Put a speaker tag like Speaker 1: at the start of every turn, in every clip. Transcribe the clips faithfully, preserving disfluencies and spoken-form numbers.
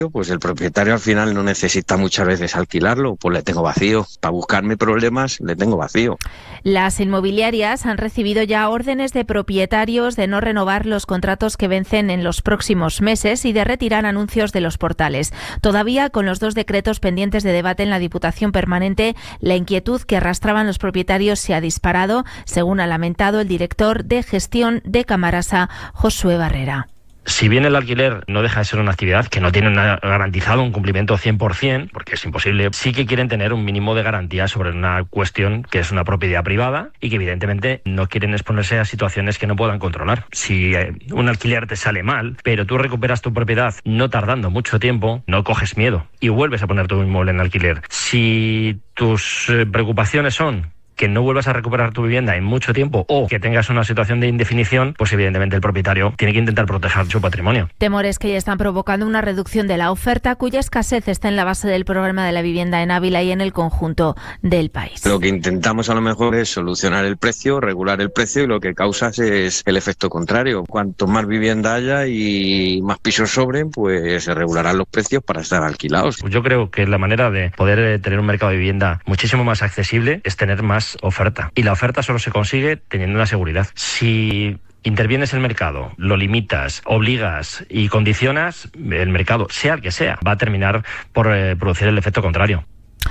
Speaker 1: pues el propietario al final no necesita muchas veces alquilarlo, pues le tengo vacío. Para buscarme problemas, le tengo vacío.
Speaker 2: Las inmobiliarias han recibido ya órdenes de propietarios de no renovar los contratos que vencen en los próximos meses y de retirar anuncios de los portales. Todavía, con los dos decretos pendientes de debate en la Diputación Permanente, la inquietud que arrastraban los propietarios se ha disparado, según ha lamentado el director de gestión de Camarasa, Josué Barrera.
Speaker 3: Si bien el alquiler no deja de ser una actividad que no tiene una, garantizado un cumplimiento cien por ciento, porque es imposible, sí que quieren tener un mínimo de garantía sobre una cuestión que es una propiedad privada y que evidentemente no quieren exponerse a situaciones que no puedan controlar. Si eh, un alquiler te sale mal, pero tú recuperas tu propiedad no tardando mucho tiempo, no coges miedo y vuelves a poner tu inmueble en alquiler. Si tus eh, preocupaciones son que no vuelvas a recuperar tu vivienda en mucho tiempo o que tengas una situación de indefinición, pues evidentemente el propietario tiene que intentar proteger su patrimonio.
Speaker 2: Temores que ya están provocando una reducción de la oferta, cuya escasez está en la base del programa de la vivienda en Ávila y en el conjunto del país.
Speaker 1: Lo que intentamos a lo mejor es solucionar el precio, regular el precio, y lo que causas es el efecto contrario. Cuanto más vivienda haya y más pisos sobren, pues se regularán los precios para estar alquilados.
Speaker 3: Yo creo que la manera de poder tener un mercado de vivienda muchísimo más accesible es tener más oferta. Y la oferta solo se consigue teniendo una seguridad. Si intervienes en el mercado, lo limitas, obligas y condicionas, el mercado, sea el que sea, va a terminar por eh, producir el efecto contrario.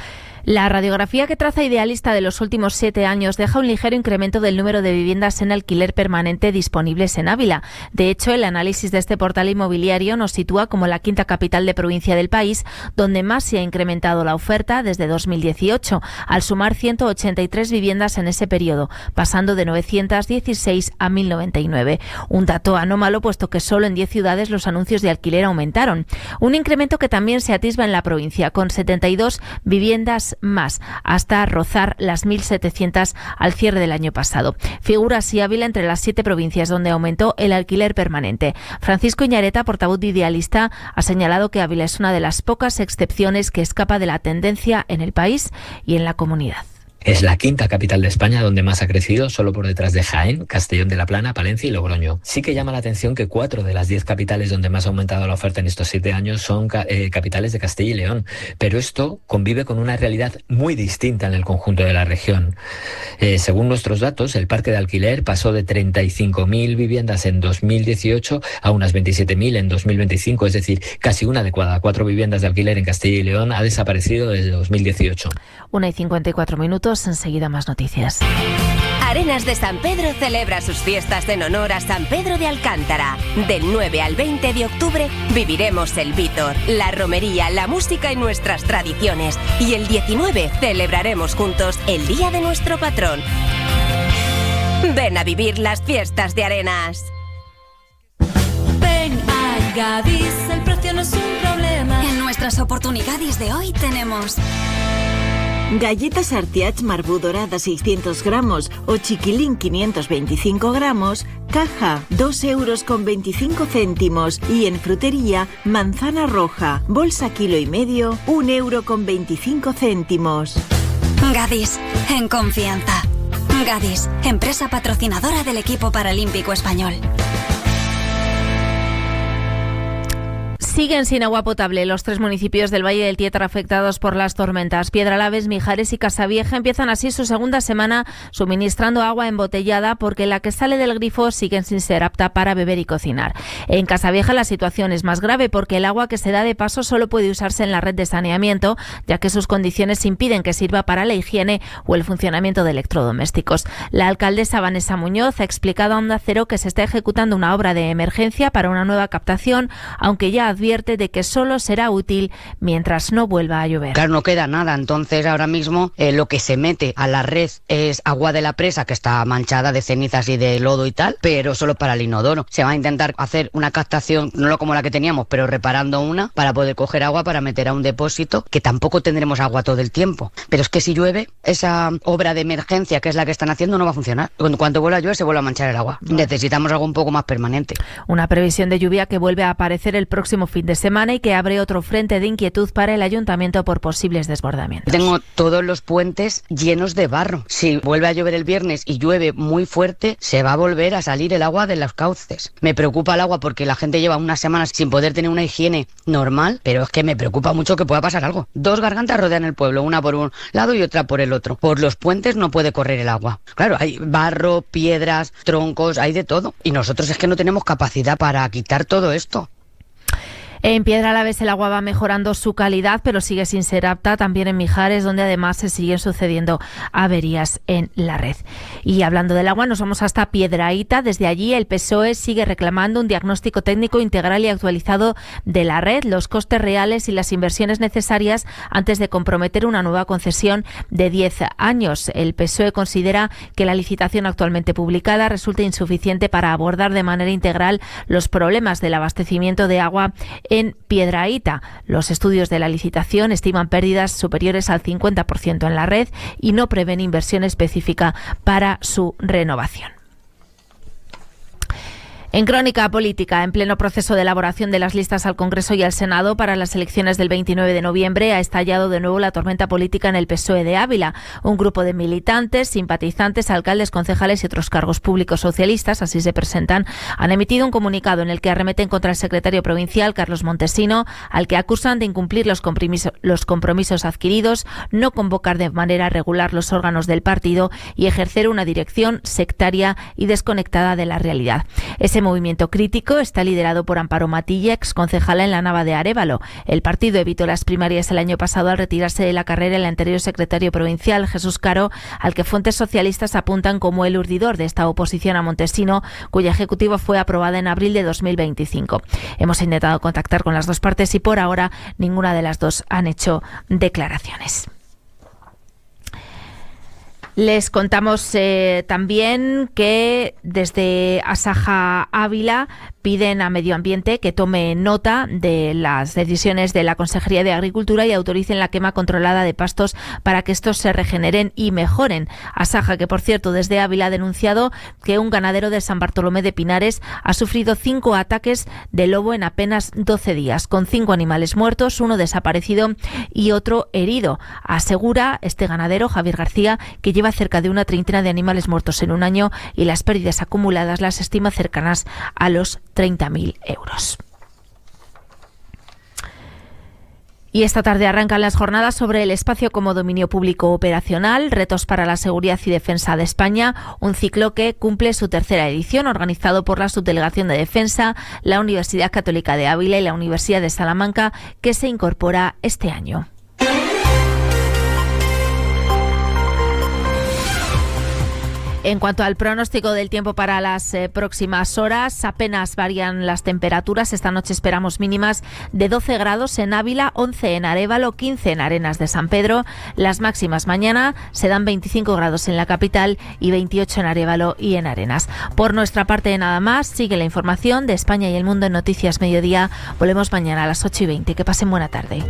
Speaker 2: La radiografía que traza Idealista de los últimos siete años deja un ligero incremento del número de viviendas en alquiler permanente disponibles en Ávila. De hecho, el análisis de este portal inmobiliario nos sitúa como la quinta capital de provincia del país, donde más se ha incrementado la oferta desde dos mil dieciocho, al sumar ciento ochenta y tres viviendas en ese periodo, pasando de novecientas dieciséis a mil noventa y nueve. Un dato anómalo, puesto que solo en diez ciudades los anuncios de alquiler aumentaron. Un incremento que también se atisba en la provincia, con setenta y dos viviendas más, hasta rozar las mil setecientas al cierre del año pasado. Figura así Ávila entre las siete provincias donde aumentó el alquiler permanente. Francisco Iñareta, portavoz de Idealista, ha señalado que Ávila es una de las pocas excepciones que escapa de la tendencia en el país y en la comunidad.
Speaker 4: Es la quinta capital de España donde más ha crecido, solo por detrás de Jaén, Castellón de la Plana, Palencia y Logroño. Sí que llama la atención que cuatro de las diez capitales donde más ha aumentado la oferta en estos siete años son eh, capitales de Castilla y León, pero esto convive con una realidad muy distinta en el conjunto de la región. Eh, según nuestros datos, el parque de alquiler pasó de treinta y cinco mil viviendas en dos mil dieciocho a unas veintisiete mil en dos mil veinticinco, es decir, casi una de cada cuatro viviendas de alquiler en Castilla y León ha desaparecido desde dos mil dieciocho.
Speaker 2: Una y cincuenta y cuatro minutos. Enseguida más noticias.
Speaker 5: Arenas de San Pedro celebra sus fiestas en honor a San Pedro de Alcántara. Del nueve al veinte de octubre viviremos el Vítor, la romería, la música y nuestras tradiciones. Y el diecinueve celebraremos juntos el día de nuestro patrón. Ven a vivir las fiestas de Arenas.
Speaker 6: Ven a Gadis, el precio no es un problema.
Speaker 7: En nuestras oportunidades de hoy tenemos
Speaker 8: galletas Artiach Marbú dorada seiscientos gramos o chiquilín quinientos veinticinco gramos, caja dos euros con veinticinco céntimos, y en frutería manzana roja, bolsa kilo y medio, un euro con veinticinco céntimos.
Speaker 7: Gadis, en confianza. Gadis, empresa patrocinadora del equipo paralímpico español.
Speaker 2: Siguen sin agua potable los tres municipios del Valle del Tietar afectados por las tormentas. Piedralaves, Mijares y Casavieja empiezan así su segunda semana suministrando agua embotellada, porque la que sale del grifo sigue sin ser apta para beber y cocinar. En Casavieja la situación es más grave, porque el agua que se da de paso solo puede usarse en la red de saneamiento, ya que sus condiciones impiden que sirva para la higiene o el funcionamiento de electrodomésticos. La alcaldesa Vanessa Muñoz ha explicado a Onda Cero que se está ejecutando una obra de emergencia para una nueva captación, aunque ya advierte de que solo será útil mientras no vuelva a llover.
Speaker 9: Claro, no queda nada, entonces ahora mismo eh, lo que se mete a la red es agua de la presa, que está manchada de cenizas y de lodo y tal, pero solo para el inodoro. Se va a intentar hacer una captación, no como la que teníamos, pero reparando una, para poder coger agua para meter a un depósito, que tampoco tendremos agua todo el tiempo. Pero es que si llueve, esa obra de emergencia, que es la que están haciendo, no va a funcionar. Cuando, cuando vuelva a llover, se vuelve a manchar el agua. Necesitamos algo un poco más permanente.
Speaker 2: Una previsión de lluvia que vuelve a aparecer el próximo fin de semana y que abre otro frente de inquietud para el ayuntamiento por posibles desbordamientos.
Speaker 9: Tengo todos los puentes llenos de barro. Si vuelve a llover el viernes y llueve muy fuerte, se va a volver a salir el agua de los cauces. Me preocupa el agua porque la gente lleva unas semanas sin poder tener una higiene normal, pero es que me preocupa mucho que pueda pasar algo. Dos gargantas rodean el pueblo, una por un lado y otra por el otro. Por los puentes no puede correr el agua. Claro, hay barro, piedras, troncos, hay de todo. Y nosotros es que no tenemos capacidad para quitar todo esto.
Speaker 2: En Piedralabes el agua va mejorando su calidad, pero sigue sin ser apta, también en Mijares, donde además se siguen sucediendo averías en la red. Y hablando del agua, nos vamos hasta Piedrahíta. Desde allí el P S O E sigue reclamando un diagnóstico técnico integral y actualizado de la red, los costes reales y las inversiones necesarias antes de comprometer una nueva concesión de diez años. El P S O E considera que la licitación actualmente publicada resulta insuficiente para abordar de manera integral los problemas del abastecimiento de agua en Piedrahíta. Los estudios de la licitación estiman pérdidas superiores al cincuenta por ciento en la red y no prevén inversión específica para su renovación. En crónica política, en pleno proceso de elaboración de las listas al Congreso y al Senado para las elecciones del veintinueve de noviembre, ha estallado de nuevo la tormenta política en el P S O E de Ávila. Un grupo de militantes, simpatizantes, alcaldes, concejales y otros cargos públicos socialistas, así se presentan, han emitido un comunicado en el que arremeten contra el secretario provincial, Carlos Montesino, al que acusan de incumplir los compromisos, los compromisos adquiridos, no convocar de manera regular los órganos del partido y ejercer una dirección sectaria y desconectada de la realidad. Ese movimiento crítico está liderado por Amparo Matilla, exconcejala en la Nava de Arévalo. El partido evitó las primarias el año pasado al retirarse de la carrera el anterior secretario provincial, Jesús Caro, al que fuentes socialistas apuntan como el urdidor de esta oposición a Montesino, cuya ejecutiva fue aprobada en abril de dos mil veinticinco. Hemos intentado contactar con las dos partes y por ahora ninguna de las dos han hecho declaraciones. Les contamos eh, también que desde Asaja Ávila piden a Medio Ambiente que tome nota de las decisiones de la Consejería de Agricultura y autoricen la quema controlada de pastos para que estos se regeneren y mejoren. Asaja, que por cierto desde Ávila ha denunciado que un ganadero de San Bartolomé de Pinares ha sufrido cinco ataques de lobo en apenas doce días, con cinco animales muertos, uno desaparecido y otro herido. Asegura este ganadero, Javier García, que lleva cerca de una treintena de animales muertos en un año y las pérdidas acumuladas las estima cercanas a los treinta mil euros. Y esta tarde arrancan las jornadas sobre el espacio como dominio público operacional, retos para la seguridad y defensa de España, un ciclo que cumple su tercera edición, organizado por la Subdelegación de Defensa, la Universidad Católica de Ávila y la Universidad de Salamanca, que se incorpora este año. En cuanto al pronóstico del tiempo para las eh, próximas horas, apenas varían las temperaturas. Esta noche esperamos mínimas de doce grados en Ávila, once en Arévalo, quince en Arenas de San Pedro. Las máximas mañana se dan veinticinco grados en la capital y veintiocho en Arévalo y en Arenas. Por nuestra parte nada más, sigue la información de España y el mundo en Noticias Mediodía. Volvemos mañana a las ocho y veinte. Que pasen buena tarde.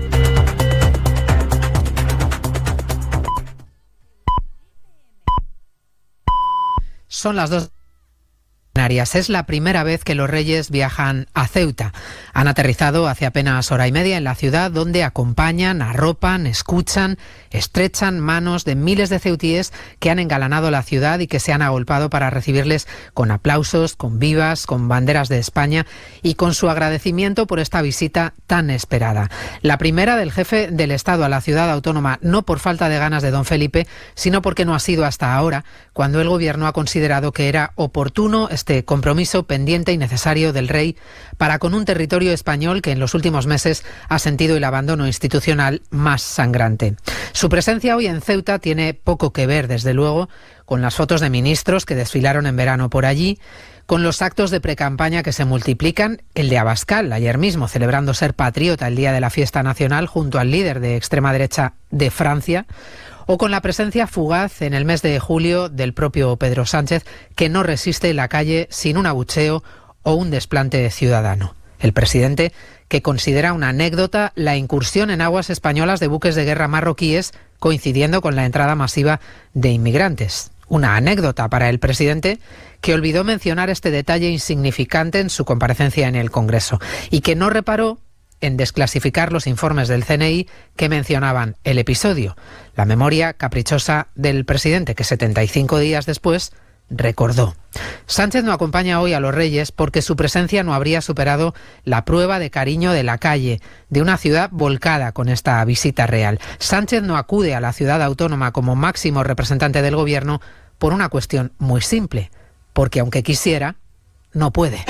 Speaker 10: Son las dos Canarias. Es la primera vez que los Reyes viajan a Ceuta. Han aterrizado hace apenas hora y media en la ciudad, donde acompañan, arropan, escuchan, estrechan manos de miles de ceutíes que han engalanado la ciudad y que se han agolpado para recibirles con aplausos, con vivas, con banderas de España y con su agradecimiento por esta visita tan esperada. La primera del jefe del Estado a la ciudad autónoma, no por falta de ganas de don Felipe, sino porque no ha sido hasta ahora, cuando el Gobierno ha considerado que era oportuno este compromiso pendiente y necesario del rey para con un territorio español que en los últimos meses ha sentido el abandono institucional más sangrante. Su presencia hoy en Ceuta tiene poco que ver, desde luego, con las fotos de ministros que desfilaron en verano por allí, con los actos de precampaña que se multiplican, el de Abascal, ayer mismo celebrando ser patriota el día de la fiesta nacional junto al líder de extrema derecha de Francia, o con la presencia fugaz en el mes de julio del propio Pedro Sánchez, que no resiste la calle sin un abucheo o un desplante ciudadano. El presidente, que considera una anécdota la incursión en aguas españolas de buques de guerra marroquíes, coincidiendo con la entrada masiva de inmigrantes. Una anécdota para el presidente, que olvidó mencionar este detalle insignificante en su comparecencia en el Congreso y que no reparó en desclasificar los informes del C N I que mencionaban el episodio. La memoria caprichosa del presidente, que setenta y cinco días después recordó. Sánchez no acompaña hoy a los Reyes porque su presencia no habría superado la prueba de cariño de la calle, de una ciudad volcada con esta visita real. Sánchez no acude a la ciudad autónoma como máximo representante del gobierno por una cuestión muy simple, porque aunque quisiera, no puede.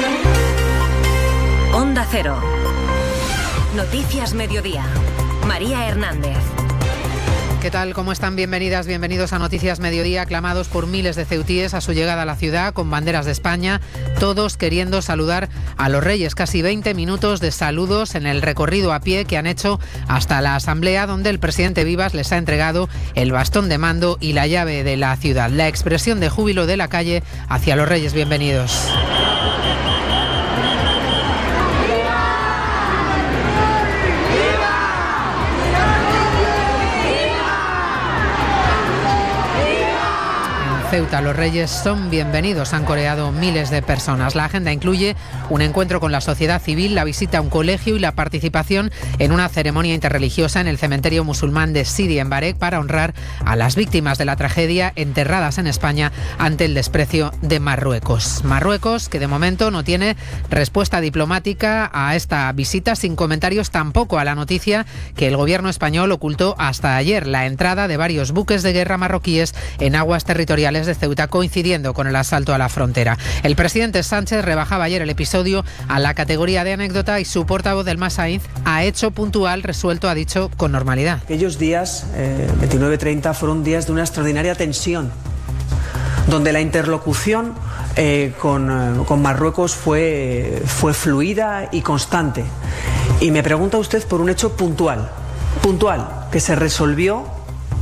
Speaker 5: Onda Cero. Noticias Mediodía. María Hernández.
Speaker 10: ¿Qué tal? ¿Cómo están? Bienvenidas, bienvenidos a Noticias Mediodía, aclamados por miles de ceutíes a su llegada a la ciudad con banderas de España, todos queriendo saludar a los Reyes. Casi veinte minutos de saludos en el recorrido a pie que han hecho hasta la Asamblea, donde el presidente Vivas les ha entregado el bastón de mando y la llave de la ciudad. La expresión de júbilo de la calle hacia los Reyes. Bienvenidos. Ceuta, los Reyes son bienvenidos, han coreado miles de personas. La agenda incluye un encuentro con la sociedad civil, la visita a un colegio y la participación en una ceremonia interreligiosa en el cementerio musulmán de Sidi en Barek para honrar a las víctimas de la tragedia enterradas en España ante el desprecio de Marruecos. Marruecos, que de momento no tiene respuesta diplomática a esta visita, sin comentarios tampoco a la noticia que el gobierno español ocultó hasta ayer, la entrada de varios buques de guerra marroquíes en aguas territoriales de Ceuta, coincidiendo con el asalto a la frontera. El presidente Sánchez rebajaba ayer el episodio a la categoría de anécdota y su portavoz del Sainz ha hecho puntual, resuelto, ha dicho con normalidad.
Speaker 11: Aquellos días, eh, veintinueve treinta, fueron días de una extraordinaria tensión, donde la interlocución eh, con, con Marruecos fue, fue fluida y constante. Y me pregunta usted por un hecho puntual, puntual, que se resolvió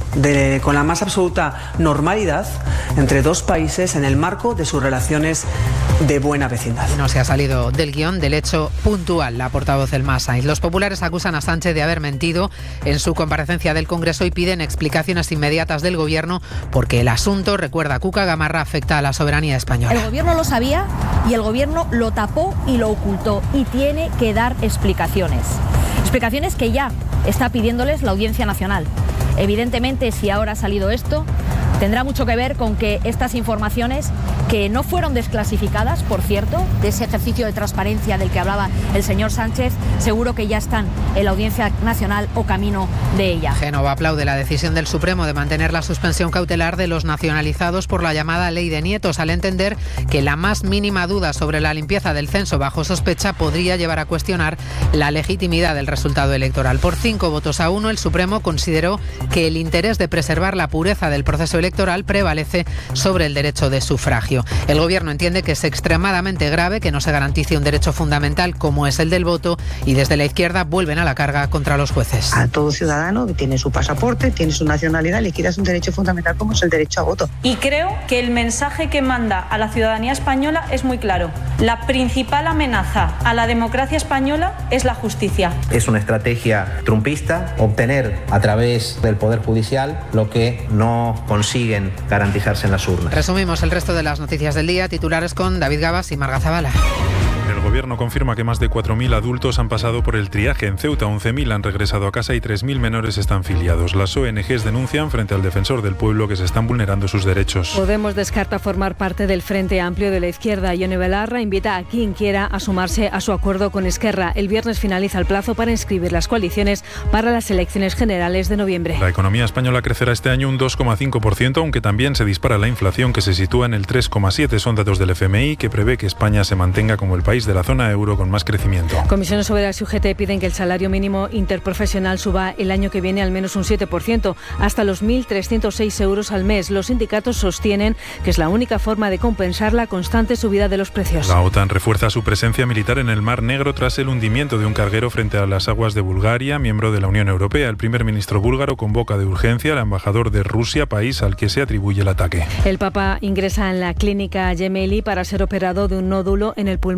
Speaker 11: De, con la más absoluta normalidad entre dos países en el marco de sus relaciones de buena vecindad.
Speaker 10: No se ha salido del guión del hecho puntual, la portavoz del Sainz. Los populares acusan a Sánchez de haber mentido en su comparecencia del Congreso y piden explicaciones inmediatas del Gobierno porque el asunto, recuerda Cuca Gamarra, afecta a la soberanía española.
Speaker 12: El Gobierno lo sabía y el Gobierno lo tapó y lo ocultó y tiene que dar explicaciones. Explicaciones que ya está pidiéndoles la Audiencia Nacional. Evidentemente, si ahora ha salido esto, tendrá mucho que ver con que estas informaciones, que no fueron desclasificadas, por cierto, de ese ejercicio de transparencia del que hablaba el señor Sánchez, seguro que ya están en la Audiencia Nacional o camino de ella.
Speaker 10: Génova aplaude la decisión del Supremo de mantener la suspensión cautelar de los nacionalizados por la llamada Ley de Nietos, al entender que la más mínima duda sobre la limpieza del censo bajo sospecha podría llevar a cuestionar la legitimidad del resultado electoral. Por cinco votos a uno, el Supremo consideró que el interés de preservar la pureza del proceso electoral prevalece sobre el derecho de sufragio. El Gobierno entiende que es extremadamente grave que no se garantice un derecho fundamental como es el del voto y desde la izquierda vuelven a la carga contra los jueces.
Speaker 13: A todo ciudadano que tiene su pasaporte, tiene su nacionalidad, le quitas un derecho fundamental como es el derecho a voto.
Speaker 14: Y creo que el mensaje que manda a la ciudadanía española es muy claro. La principal amenaza a la democracia española es la justicia.
Speaker 15: Es una estrategia trumpista obtener a través del Poder Judicial lo que no consiguen garantizarse en las urnas.
Speaker 10: Resumimos el resto de las noticias del día, titulares con David Gabas y Marga Zavala.
Speaker 16: El Gobierno confirma que más de cuatro mil adultos han pasado por el triaje. En Ceuta, once mil han regresado a casa y tres mil menores están filiados. Las O N Ges denuncian frente al Defensor del Pueblo que se están vulnerando sus derechos.
Speaker 17: Podemos descarta formar parte del Frente Amplio de la Izquierda. Ione Belarra invita a quien quiera a sumarse a su acuerdo con Esquerra. El viernes finaliza el plazo para inscribir las coaliciones para las elecciones generales de noviembre.
Speaker 16: La economía española crecerá este año un dos coma cinco por ciento, aunque también se dispara la inflación, que se sitúa en el tres coma siete por ciento. Son datos del F M I, que prevé que España se mantenga como el país de la zona euro con más crecimiento.
Speaker 17: Comisiones Obreras y U G T piden que el salario mínimo interprofesional suba el año que viene al menos un siete por ciento, hasta los mil trescientos seis euros al mes. Los sindicatos sostienen que es la única forma de compensar la constante subida de los precios.
Speaker 16: La OTAN refuerza su presencia militar en el Mar Negro tras el hundimiento de un carguero frente a las aguas de Bulgaria, miembro de la Unión Europea. El primer ministro búlgaro convoca de urgencia al embajador de Rusia, país al que se atribuye el ataque.
Speaker 17: El Papa ingresa en la clínica Gemelli para ser operado de un nódulo en el pulmón que se ha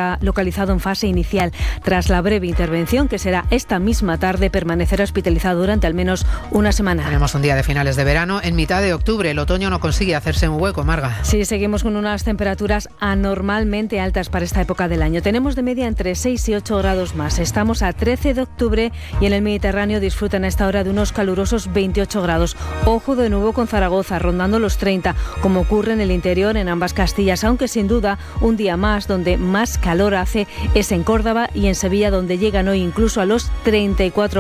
Speaker 17: está localizado en fase inicial. Tras la breve intervención, que será esta misma tarde, permanecerá hospitalizado durante al menos una semana.
Speaker 10: Tenemos un día de finales de verano. En mitad de octubre el otoño no consigue hacerse un hueco, Marga.
Speaker 17: Sí, seguimos con unas temperaturas anormalmente altas para esta época del año. Tenemos de media entre seis y ocho grados más. Estamos a trece de octubre y en el Mediterráneo disfrutan a esta hora de unos calurosos veintiocho grados. Ojo de nuevo con Zaragoza, rondando los treinta, como ocurre en el interior en ambas Castillas, aunque sin duda un día más donde más calor hace es en Córdoba y en Sevilla, donde llegan hoy incluso a los treinta y cuatro